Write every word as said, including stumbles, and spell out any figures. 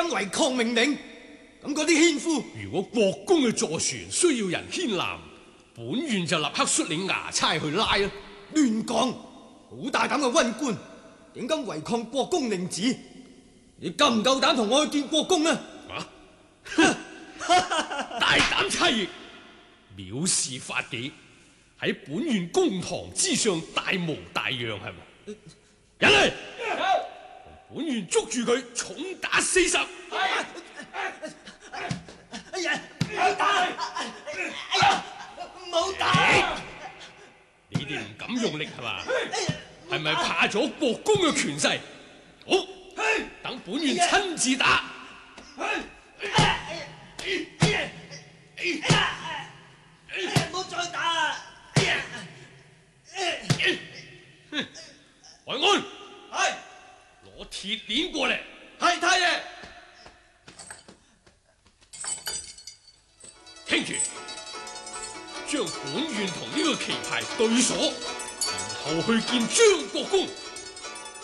跟違抗命令，咁嗰啲纖夫， 如果國公嘅坐船需要人牽攬，本縣就立刻率領衙差去拉啦。 亂講！好大膽嘅溫官，點敢違抗國公令旨？你夠唔夠膽同我去見國公啊？ 啊！大膽差役，藐視法紀，喺本縣公堂之上大模大樣係咪？人嚟！本縣捉住佢，重打四十。 哎呀！唔好打！哎呀！唔好打！ 你哋唔敢用力係嘛？係咪怕咗國公嘅權勢？好，等本縣親自打。 唔好再打啊！ 維安，係攞鐵鏈過嚟。 係太爺。 聽住，將本縣同呢個棋牌對鎖，然後去見張國公。